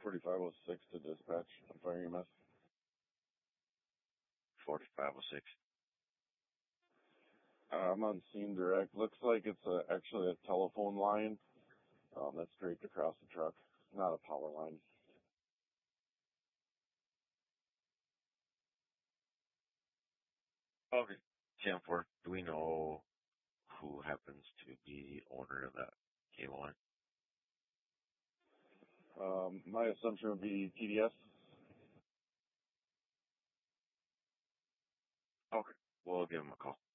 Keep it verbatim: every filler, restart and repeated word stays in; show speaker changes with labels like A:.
A: forty-five oh six to dispatch on Fire E M S.
B: forty-five oh six.
A: Uh, I'm on scene direct. Looks like it's a, actually a telephone line um, that's draped across the truck, not a power line.
B: Okay. ten four, do we know who happens to be owner of that cable line?
A: Um, my assumption would be T D S.
B: Okay. We'll give him a call.